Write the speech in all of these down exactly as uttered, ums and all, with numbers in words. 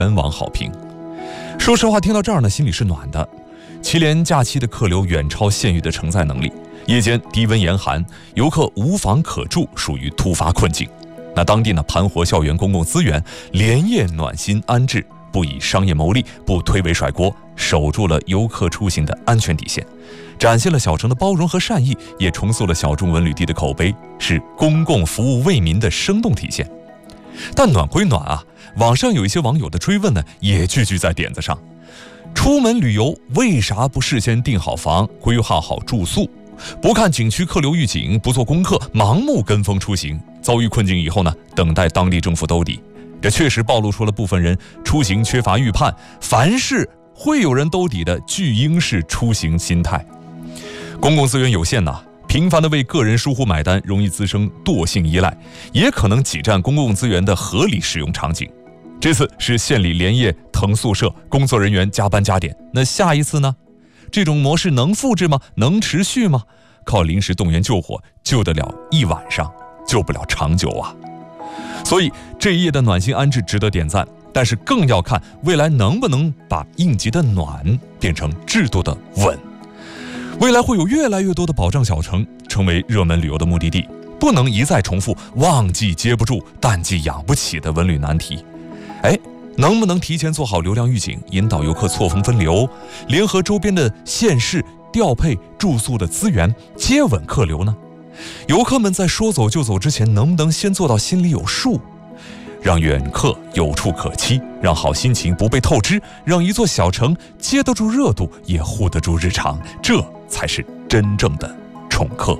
全网好评。说实话，听到这儿呢，心里是暖的。祁连假期的客流远超县域的承载能力，夜间低温严寒，游客无房可住，属于突发困境。那当地呢，盘活校园公共资源，连夜暖心安置，不以商业牟利，不推诿甩锅，守住了游客出行的安全底线，展现了小城的包容和善意，也重塑了小众文旅地的口碑，是公共服务为民的生动体现。但暖归暖啊，网上有一些网友的追问呢，也句句在点子上。出门旅游为啥不事先订好房，规划好住宿？不看景区客流预警，不做功课，盲目跟风出行，遭遇困境以后呢，等待当地政府兜底。这确实暴露出了部分人出行缺乏预判，凡事会有人兜底的巨婴式出行心态。公共资源有限呐，频繁的为个人疏忽买单，容易滋生惰性依赖，也可能挤占公共资源的合理使用场景。这次是县里连夜腾宿舍，工作人员加班加点，那下一次呢？这种模式能复制吗？能持续吗？靠临时动员救火，救得了一晚上，救不了长久啊。所以这一夜的暖心安置值得点赞，但是更要看未来能不能把应急的暖变成制度的稳。未来会有越来越多的保障小城成为热门旅游的目的地，不能一再重复旺季接不住，淡季养不起的文旅难题。哎，能不能提前做好流量预警，引导游客错峰分流，联合周边的县市调配住宿的资源，接稳客流呢？游客们在说走就走之前，能不能先做到心里有数，让远客有处可栖，让好心情不被透支，让一座小城接得住热度，也护得住日常，这才是真正的宠客。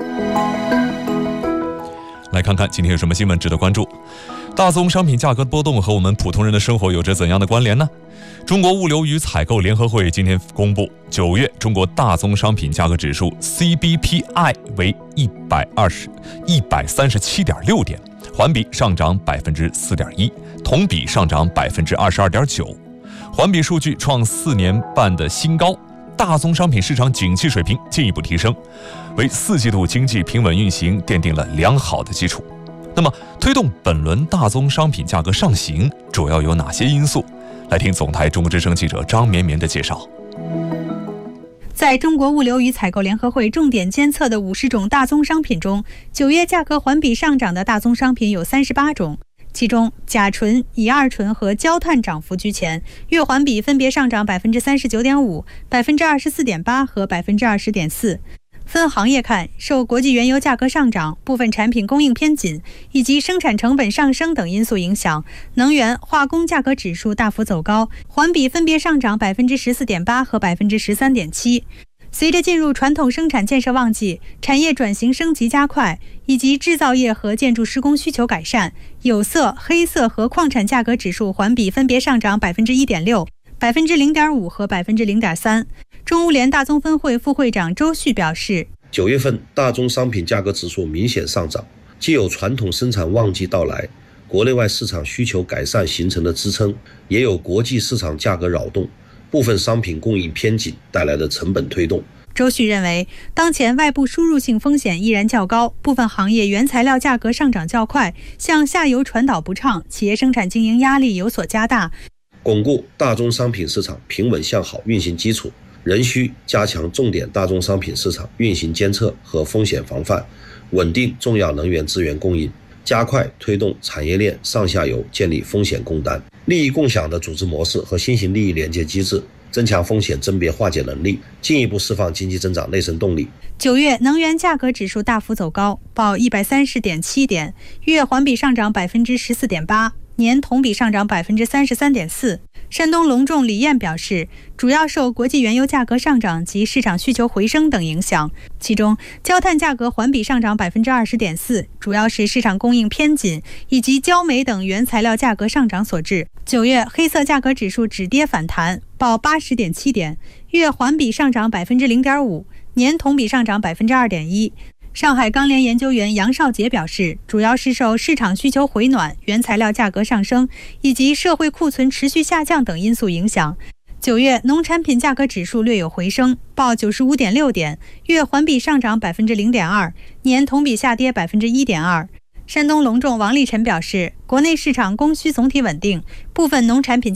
来看看今天有什么新闻值得关注。大宗商品价格波动和我们普通人的生活有着怎样的关联呢？中国物流与采购联合会今天公布，九月中国大宗商品价格指数 C B P I 为一百二十一百三十七点六点，环比上涨百分之四点一，同比上涨百分之二十二点九，环比数据创四年半的新高。大宗商品市场景气水平进一步提升，为四季度经济平稳运行奠定了良好的基础。那么，推动本轮大宗商品价格上行主要有哪些因素？来听总台中国之声记者张绵绵的介绍。 在中国物流与采购联合会重点监测的五十种大宗商品中，九月价格环比上涨的大宗商品有三十八种，其中甲醇、乙二醇和焦炭涨幅居前，月环比分别上涨百分之三十九点五、百分之二十四点八和百分之二十点四。分行业看，受国际原油价格上涨、部分产品供应偏紧以及生产成本上升等因素影响，能源、化工价格指数大幅走高，环比分别上涨百分之十四点八和百分之十三点七。随着进入传统生产建设旺季，产业转型升级加快，以及制造业和建筑施工需求改善，有色、黑色和矿产价格指数环比分别上涨百分之一点六、百分之零点五和百分之零点三。中物联大宗分会副会长周旭表示， 九月份大宗商品价格指数明显上涨，既有传统生产旺季到来，国内外市场需求改善形成的支撑，也有国际市场价格扰动，部分商品供应偏紧带来的成本推动。 周旭认为，当前外部输入性风险依然较高，部分行业原材料价格上涨较快，向下游传导不畅，企业生产经营压力有所加大。 巩固大宗商品市场平稳向好运行基础，仍需加强重点大宗商品市场运行监测和风险防范，稳定重要能源资源供应，加快推动产业链上下游建立风险共担、利益共享的组织模式和新型利益连接机制，增强风险甄别化解能力，进一步释放经济增长内生动力。 九月能源价格指数大幅走高，报一百三十点七点，月环比上涨百分之十四点八，年同比上涨百分之三十三点四。山东隆重李燕表示，主要受国际原油价格上涨及市场需求回升等影响，其中焦炭价格环比上涨百分之二十点四，主要是市场供应偏紧以及焦煤等原材料价格上涨所致。九月黑色价格指数止跌反弹，报八十点七点，月环比上涨百分之零点五，年同比上涨百分之二点一。上海钢联研究员杨少杰表示，主要是受市场需求回暖、原材料价格上升以及社会库存持续下降等因素影响。九月农产品价格指数略有回升，报九十五点六点，月环比上涨百分之零点二，年同比下跌百分之一点二。山东隆重王立晨表示，国内市场供需总体稳定，部分农产品价